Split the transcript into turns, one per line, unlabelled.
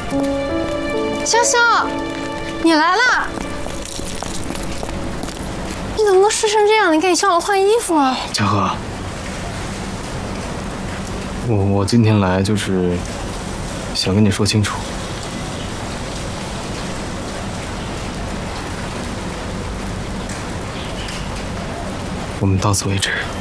潇潇，你来了！你怎么都睡成这样？你赶紧上楼换衣服啊！
嘉禾，我今天来就是想跟你说清楚，我们到此为止。